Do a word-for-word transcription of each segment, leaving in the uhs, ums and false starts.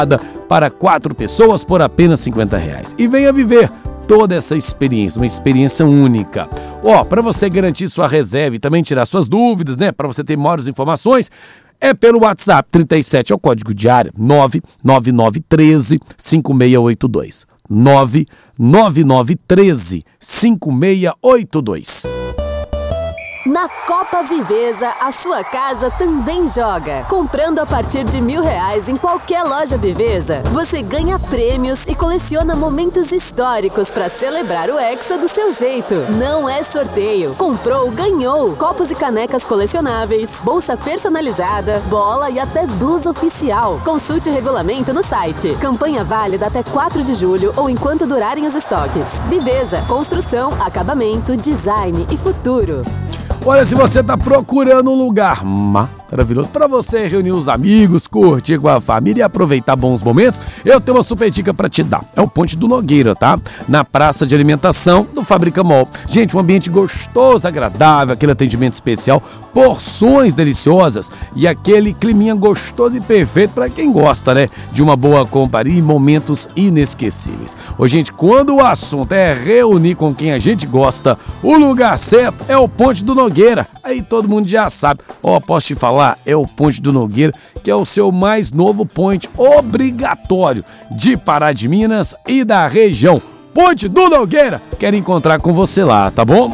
para quatro pessoas por apenas cinquenta reais. E venha viver toda essa experiência, uma experiência única. Ó, para você garantir sua reserva e também tirar suas dúvidas, né? Para você ter maiores informações, é pelo WhatsApp trinta e sete, é o código de área, nove nove nove um três cinco seis oito dois. nove nove nove um três cinco seis oito dois. Na Copa Viveza, a sua casa também joga. Comprando a partir de mil reais em qualquer loja Viveza, você ganha prêmios e coleciona momentos históricos para celebrar o Hexa do seu jeito. Não é sorteio. Comprou, ganhou. Copos e canecas colecionáveis, bolsa personalizada, bola e até blusa oficial. Consulte o regulamento no site. Campanha válida até quatro de julho ou enquanto durarem os estoques. Viveza, construção, acabamento, design e futuro. Olha, se você está procurando um lugar maravilhoso para você reunir os amigos, curtir com a família e aproveitar bons momentos, eu tenho uma super dica para te dar. É o Ponte do Nogueira, tá? Na praça de alimentação do Fábrica Mall. Gente, um ambiente gostoso, agradável, aquele atendimento especial, porções deliciosas e aquele climinha gostoso e perfeito para quem gosta, né? De uma boa companhia e momentos inesquecíveis. Ô, gente, quando o assunto é reunir com quem a gente gosta, o lugar certo é o Ponte do Nogueira. Aí todo mundo já sabe. Ó, posso te falar, é o Ponte do Nogueira, que é o seu mais novo ponte obrigatório de Pará de Minas e da região. Ponte do Nogueira, quero encontrar com você lá, tá bom?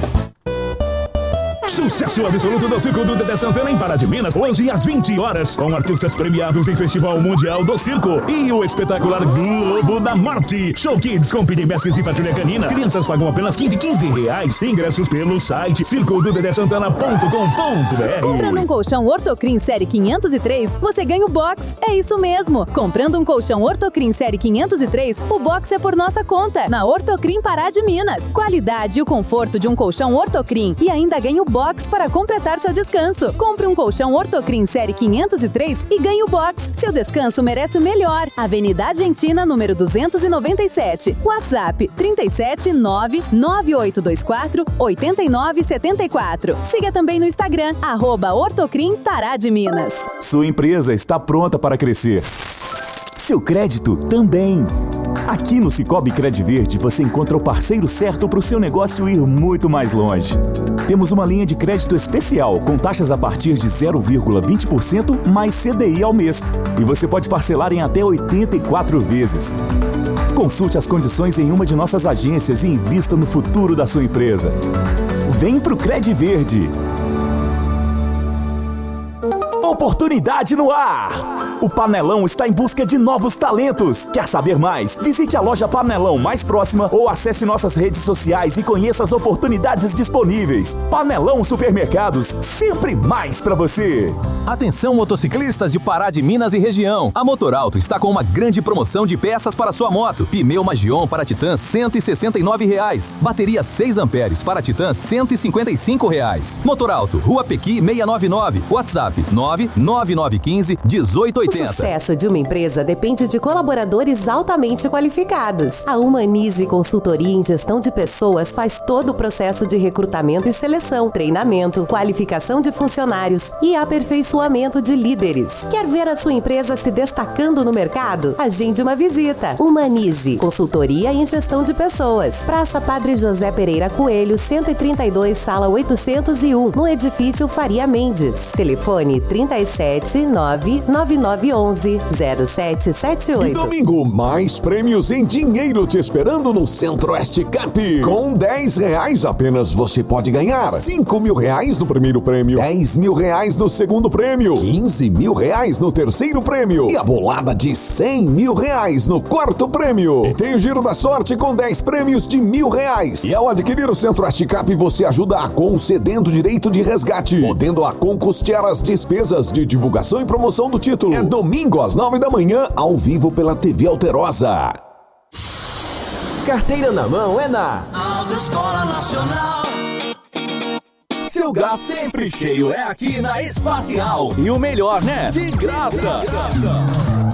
Sucesso absoluto do Circo do Dedé Santana em Pará de Minas, hoje às vinte horas, com artistas premiados em Festival Mundial do Circo e o espetacular Globo da Morte. Show Kids com Pini Mesques e Patrulha Canina. Crianças pagam apenas quinze, quinze reais. Ingressos pelo site circo do dedé santana ponto com ponto b r. Comprando um colchão Ortocrim Série quinhentos e três, você ganha o box. É isso mesmo. Comprando um colchão Ortocrim Série quinhentos e três, o box é por nossa conta. Na Ortocrim Pará de Minas. Qualidade e o conforto de um colchão Ortocrim e ainda ganha o box para completar seu descanso. Compre um colchão Ortocrim Série quinhentos e três e ganhe o box. Seu descanso merece o melhor. Avenida Argentina, número duzentos e noventa e sete. WhatsApp trinta e sete, nove nove oito dois quatro, oito nove sete quatro. Siga também no Instagram, arroba Ortocrim Pará de Minas. Sua empresa está pronta para crescer. Seu crédito também. Aqui no Cicobi Credverde você encontra o parceiro certo para o seu negócio ir muito mais longe. Temos uma linha de crédito especial com taxas a partir de zero vírgula vinte por cento mais C D I ao mês. E você pode parcelar em até oitenta e quatro vezes. Consulte as condições em uma de nossas agências e invista no futuro da sua empresa. Vem pro Credverde. Oportunidade no ar! O Panelão está em busca de novos talentos. Quer saber mais? Visite a loja Panelão mais próxima ou acesse nossas redes sociais e conheça as oportunidades disponíveis. Panelão Supermercados, sempre mais para você. Atenção motociclistas de Pará de Minas e região. A Motorauto está com uma grande promoção de peças para sua moto. Pneu Magion para Titan cento e sessenta e nove reais. Bateria seis amperes para Titan cento e cinquenta e cinco reais. Motorauto, Rua Pequi seiscentos e noventa e nove. WhatsApp nove nove nove um cinco, um oito oito zero. O sucesso de uma empresa depende de colaboradores altamente qualificados. A Humanize Consultoria em Gestão de Pessoas faz todo o processo de recrutamento e seleção, treinamento, qualificação de funcionários e aperfeiçoamento de líderes. Quer ver a sua empresa se destacando no mercado? Agende uma visita. Humanize Consultoria em Gestão de Pessoas. Praça Padre José Pereira Coelho, cento e trinta e dois, sala oitocentos e um, no edifício Faria Mendes. Telefone trinta e sete, nove nove nove onze, zero sete sete oito. E domingo, mais prêmios em dinheiro te esperando no Centro-Oeste Cap. Com dez reais apenas você pode ganhar cinco mil reais no primeiro prêmio, dez mil reais no segundo prêmio, quinze mil reais no terceiro prêmio e a bolada de cem mil reais no quarto prêmio. E tem o Giro da Sorte com dez prêmios de mil reais. E ao adquirir o Centro-Oeste Cap, você ajuda a concedendo direito de resgate, podendo a concustear as despesas de divulgação e promoção do título. É domingo às nove da manhã, ao vivo pela T V Alterosa. Carteira na mão é na Autoescola Nacional. Seu gás sempre cheio é aqui na Espacial. E o melhor, né? De graça. De graça.